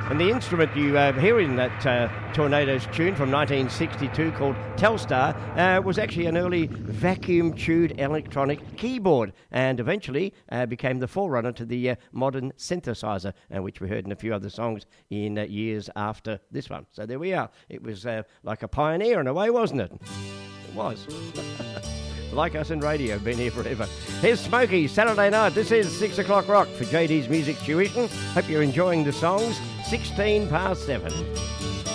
And the instrument you hear in that Tornadoes tune from 1962 called Telstar was actually an early vacuum-tuned electronic keyboard and eventually became the forerunner to the modern synthesizer, which we heard in a few other songs in years after this one. So there we are. It was like a pioneer in a way, wasn't it? It was. Like us in radio, been here forever. Here's Smokey, Saturday night. This is 6 o'clock rock for JD's Music Tuition. Hope you're enjoying the songs. 16 past 7.